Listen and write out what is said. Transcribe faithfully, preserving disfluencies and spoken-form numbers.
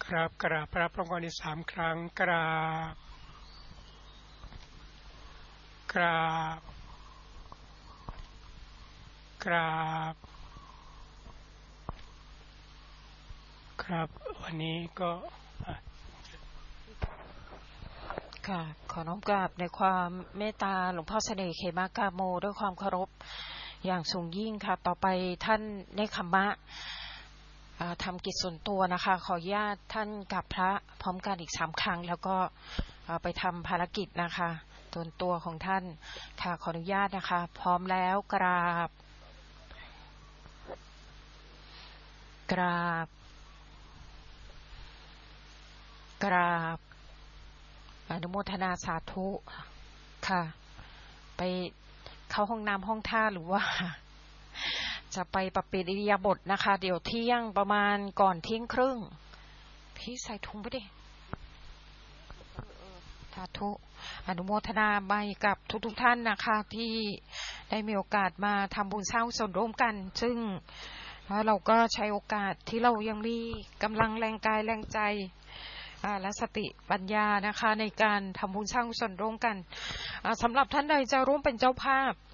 ครับกราบพระพรหมกรอีกสามครั้งกราบกราบกราบครับวันนี้ก็ค่ะขอน้อมกราบในความเมตตาหลวงพ่อเสน่ห์เขมากาโมด้วยความเคารพอย่างสูงยิ่งค่ะต่อไปท่านเนคขมะทำกิจส่วนตัวนะคะขออนุญาตท่านกับพระพร้อมกันอีกสามครั้งแล้วก็ไปทำภารกิจนะคะส่วนตัวของท่านค่ะขออนุญาตนะคะพร้อมแล้วกราบกราบกราบอนุโมทนาสาธุค่ะไปเข้าห้องน้ำห้องท่าหรือว่าจะไปปรับเปลี่ยนอิริยาบถนะคะเดี๋ยวเที่ยงประมาณก่อนเที่ยงครึ่งพี่ใส่ถุงไปดิสาธุอนุโมทนาไปกับทุกๆท่านนะคะที่ได้มีโอกาสมาทำบุญสร้างส่วนร่วมกันซึ่งแล้วเราก็ใช้โอกาสที่เรายังมีกำลังแรงกายแรงใจและสติปัญญานะคะในการทำบุญสร้างส่วนร่วมกันสำหรับท่านใดจะร่วมเป็นเจ้าภาพ